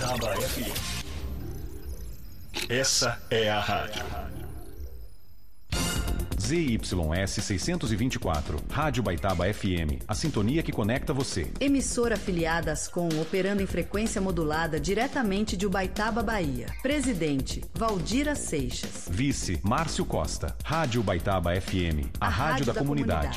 Ubaitaba FM. Essa é a rádio. ZYS 624, Rádio Ubaitaba FM, a sintonia que conecta você. Emissora afiliada Ascom, operando em frequência modulada diretamente de Ubaitaba, Bahia. Presidente, Valdira Seixas. Vice, Márcio Costa. Rádio Ubaitaba FM, a rádio da comunidade.